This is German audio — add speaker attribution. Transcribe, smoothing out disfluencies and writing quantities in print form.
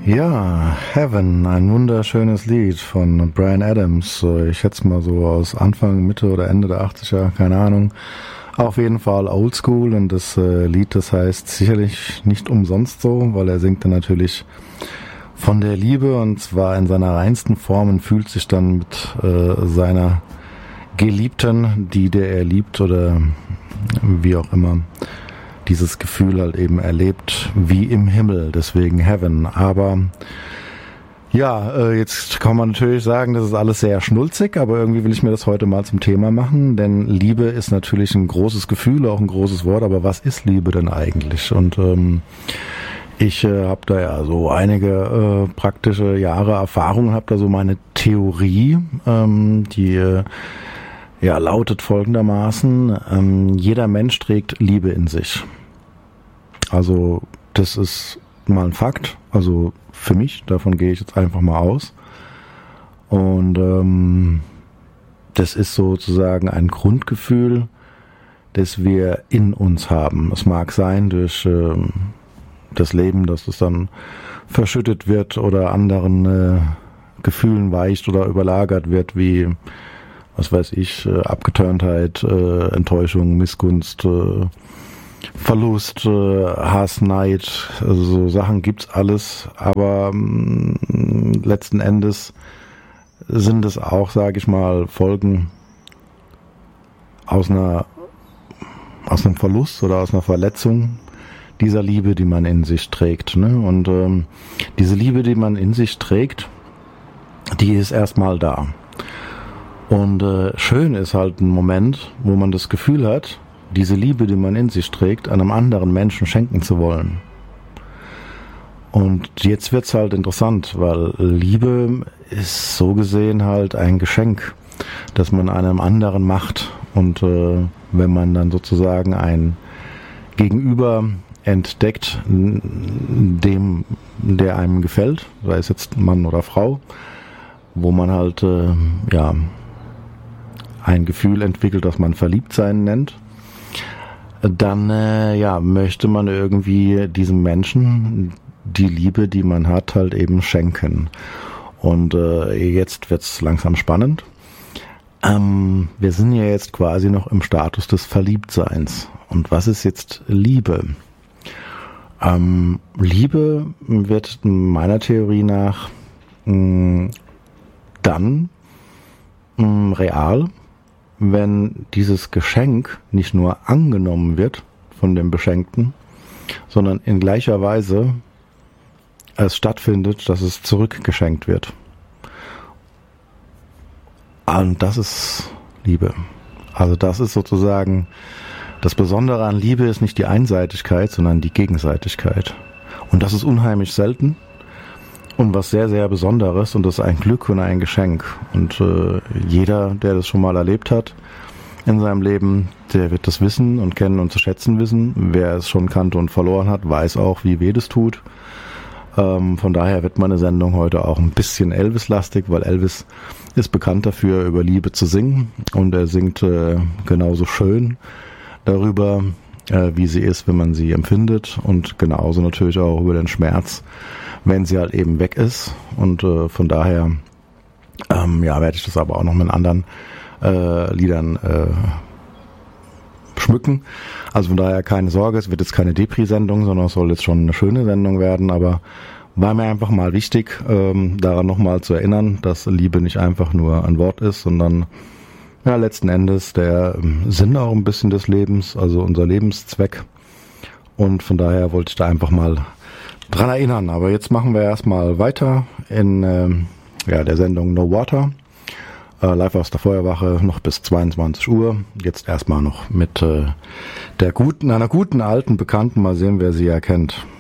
Speaker 1: Ja, Heaven, ein wunderschönes Lied von Bryan Adams. Ich schätze mal so aus Anfang, Mitte oder Ende der 80er, keine Ahnung. Auf jeden Fall oldschool, und das Lied, das heißt sicherlich nicht umsonst so, weil er singt dann natürlich von der Liebe, und zwar in seiner reinsten Form, und fühlt sich dann mit seiner Geliebten, der er liebt oder wie auch immer, dieses Gefühl halt eben erlebt wie im Himmel, deswegen Heaven. Aber ja, jetzt kann man natürlich sagen, das ist alles sehr schnulzig, aber irgendwie will ich mir das heute mal zum Thema machen, denn Liebe ist natürlich ein großes Gefühl, auch ein großes Wort, aber was ist Liebe denn eigentlich? Und ich habe da ja so einige praktische Jahre Erfahrung, habe da so meine Theorie, die ja lautet folgendermaßen: Jeder Mensch trägt Liebe in sich. Also das ist mal ein Fakt, also für mich, davon gehe ich jetzt einfach mal aus. Und das ist sozusagen ein Grundgefühl, das wir in uns haben. Es mag sein durch das Leben, dass es dann verschüttet wird oder anderen Gefühlen weicht oder überlagert wird, wie, was weiß ich, Abgeturntheit, Enttäuschung, Missgunst, Verlust, Hass, Neid, also so Sachen gibt's alles, aber letzten Endes sind es auch, sage ich mal, Folgen aus einem Verlust oder aus einer Verletzung dieser Liebe, die man in sich trägt, ne? Und diese Liebe, die man in sich trägt, die ist erstmal da. Und schön ist halt ein Moment, wo man das Gefühl hat, diese Liebe, die man in sich trägt, einem anderen Menschen schenken zu wollen. Und jetzt wird's halt interessant, weil Liebe ist so gesehen halt ein Geschenk, das man einem anderen macht. Und wenn man dann sozusagen ein Gegenüber entdeckt, dem, der einem gefällt, sei es jetzt Mann oder Frau, wo man halt ja ein Gefühl entwickelt, das man Verliebtsein nennt, dann ja möchte man irgendwie diesem Menschen die Liebe, die man hat, halt eben schenken. Und jetzt wird's langsam spannend. Wir sind ja jetzt quasi noch im Status des Verliebtseins. Und was ist jetzt Liebe? Liebe wird meiner Theorie nach dann real, wenn dieses Geschenk nicht nur angenommen wird von dem Beschenkten, sondern in gleicher Weise es stattfindet, dass es zurückgeschenkt wird. Und das ist Liebe. Also das ist sozusagen das Besondere an Liebe, ist nicht die Einseitigkeit, sondern die Gegenseitigkeit. Und das ist unheimlich selten und was sehr, sehr Besonderes, und das ist ein Glück und ein Geschenk. Und jeder, der das schon mal erlebt hat in seinem Leben, der wird das wissen und kennen und zu schätzen wissen. Wer es schon kannte und verloren hat, weiß auch, wie weh das tut. Von daher wird meine Sendung heute auch ein bisschen Elvis-lastig, weil Elvis ist bekannt dafür, über Liebe zu singen, und er singt genauso schön darüber, wie sie ist, wenn man sie empfindet, und genauso natürlich auch über den Schmerz, wenn sie halt eben weg ist. Und von daher ja, werde ich das aber auch noch mit anderen Liedern schmücken. Also von daher keine Sorge, es wird jetzt keine Depri-Sendung, sondern es soll jetzt schon eine schöne Sendung werden, aber war mir einfach mal wichtig, daran nochmal zu erinnern, dass Liebe nicht einfach nur ein Wort ist, sondern ja letzten Endes der Sinn auch ein bisschen des Lebens, also unser Lebenszweck. Und von daher wollte ich da einfach mal dran erinnern. Aber jetzt machen wir erstmal weiter in ja, der Sendung No Water. Live aus der Feuerwache noch bis 22 Uhr. Jetzt erstmal noch mit einer guten alten Bekannten. Mal sehen, wer sie erkennt.